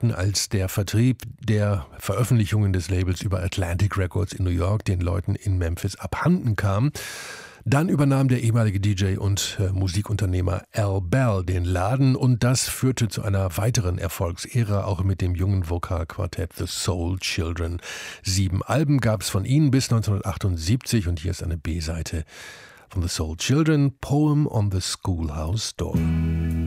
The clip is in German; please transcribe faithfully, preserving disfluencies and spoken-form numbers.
starten, als der Vertrieb der Veröffentlichungen des Labels über Atlantic Records in New York den Leuten in Memphis abhanden kam. Dann übernahm der ehemalige D J und äh, Musikunternehmer Al Bell den Laden und das führte zu einer weiteren Erfolgsära, auch mit dem jungen Vokalquartett The Soul Children. Sieben Alben gab es von ihnen bis neunzehnhundertachtundsiebzig und hier ist eine B-Seite von The Soul Children, Poem on the Schoolhouse Door.